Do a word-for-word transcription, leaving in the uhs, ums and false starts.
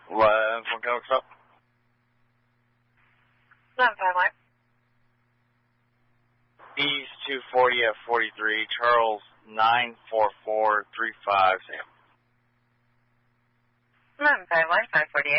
eleven from Coke's up. eleven five one. East two forty at forty-three, Charles nine four four three five, Sam. eleven five one, five forty-eight.